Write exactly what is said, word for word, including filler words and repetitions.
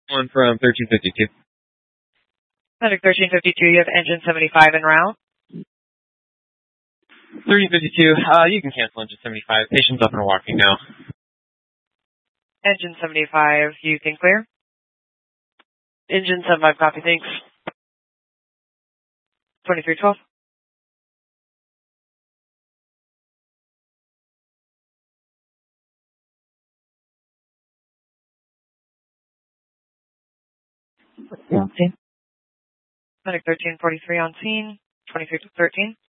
One from thirteen fifty-two. Medic thirteen fifty-two, you have engine seventy-five en route. thirteen fifty-two, uh, you can cancel engine seventy-five. Patient's up and walking now. Engine seventy-five, you can clear. Engine seventy-five, copy, thanks. twenty-three twelve. On scene. Medic thirteen forty-three on scene. twenty-three thirteen.